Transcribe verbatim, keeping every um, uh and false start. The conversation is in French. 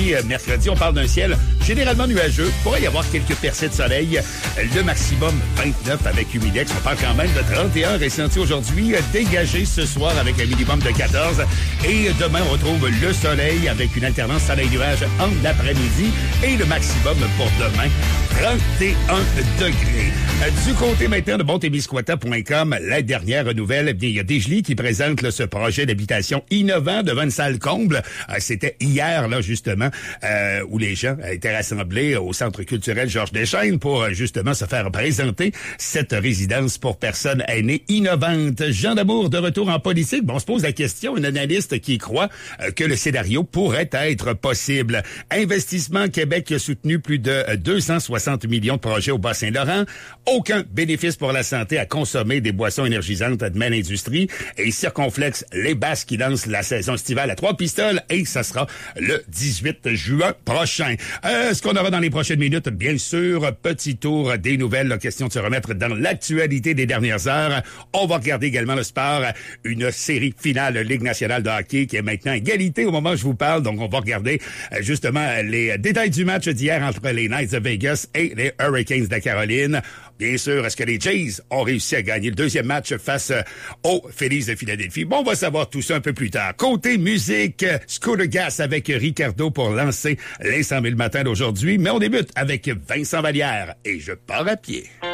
aujourd'hui, mercredi, on parle d'un ciel généralement nuageux. Il pourrait y avoir quelques percées de soleil. Le maximum vingt-neuf avec humidex. On parle quand même de trente et un ressentis aujourd'hui, dégagé ce soir avec un minimum de quatorze. Et demain, on retrouve le soleil avec une alternance soleil-nuage en l'après-midi. Et le maximum pour demain, trente et un degrés. Du côté maintenant de Montémiscouata point com, la dernière nouvelle, bien, il y a Desjely qui présente là, ce projet d'habitation innovant devant une salle comble. Euh, c'était hier, là, justement, euh, où les gens étaient rassemblés au Centre culturel Georges Deschênes pour, justement, se faire présenter cette résidence pour personnes aînées innovantes. Jean Damour, de retour en politique. Bon, on se pose la question, un analyste qui croit euh, que le scénario pourrait être possible. Investissement Québec a soutenu plus de deux cent soixante millions de projets au Bas-Saint-Laurent. Aucun bénéfice pour la santé à consommer des boissons énergisantes de Maine Industrie. Et Circonflex Les Basses qui lance la saison estivale à trois pistoles et ça sera le dix-huit juin prochain. Euh, ce qu'on aura dans les prochaines minutes, bien sûr, petit tour des nouvelles, la question de se remettre dans l'actualité des dernières heures. On va regarder également le sport, une série finale Ligue nationale de hockey qui est maintenant égalité au moment où je vous parle. Donc, on va regarder euh, justement les détails du match d'hier entre les Knights de Vegas et les Hurricanes de la Caroline. Bien sûr, est-ce que les Jays ont réussi à gagner le deuxième match face euh, aux Phillies de Philadelphie? Bon, on va savoir tout ça un peu plus tard. Côté musique, Scooter Gas avec Ricardo pour lancer les cent mille matins d'aujourd'hui. Mais on débute avec Vincent Vallière et je pars à pied.